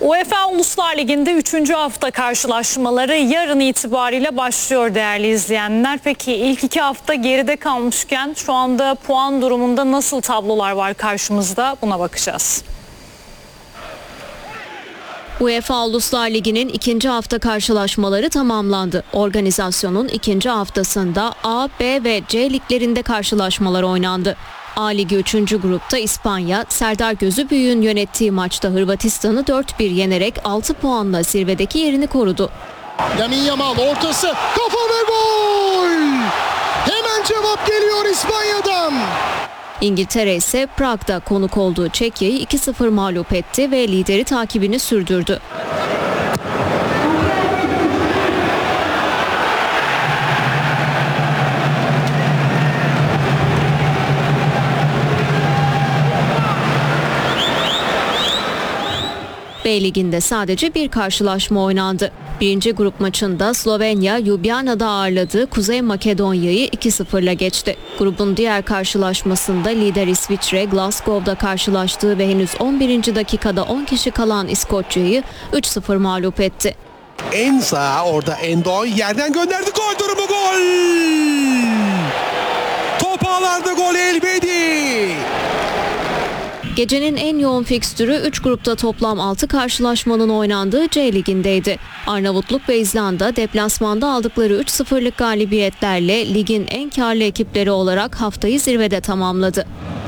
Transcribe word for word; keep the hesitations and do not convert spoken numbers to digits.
UEFA Uluslar Ligi'nde üçüncü hafta karşılaşmaları yarın itibariyle başlıyor değerli izleyenler. Peki ilk iki hafta geride kalmışken şu anda puan durumunda nasıl tablolar var karşımızda, buna bakacağız. UEFA Uluslar Ligi'nin ikinci hafta karşılaşmaları tamamlandı. Organizasyonun ikinci haftasında A, B ve C liglerinde karşılaşmalar oynandı. A Ligi üçüncü grupta İspanya, Serdar Gözübüyük'ün yönettiği maçta Hırvatistan'ı dört bir yenerek altı puanla zirvedeki yerini korudu. Lamine Yamal ortası, kafa ve gol! Hemen cevap geliyor İspanya'dan. İngiltere ise Prag'da konuk olduğu Çekya'yı iki sıfır mağlup etti ve lideri takibini sürdürdü. B Ligi'nde sadece bir karşılaşma oynandı. Birinci grup maçında Slovenya, Ljubljana'da ağırladığı Kuzey Makedonya'yı iki sıfırla geçti. Grubun diğer karşılaşmasında lider İsviçre, Glasgow'da karşılaştığı ve henüz on birinci dakikada on kişi kalan İskoçya'yı üç sıfır mağlup etti. En sağ orada Endo yerden gönderdi, gol durumu, gol! Top ağlarda, gol Elvedi! Gecenin en yoğun fikstürü üç grupta toplam altı karşılaşmanın oynandığı C Ligi'ndeydi. Arnavutluk ve İzlanda deplasmanda aldıkları üç sıfırlık galibiyetlerle ligin en karlı ekipleri olarak haftayı zirvede tamamladı.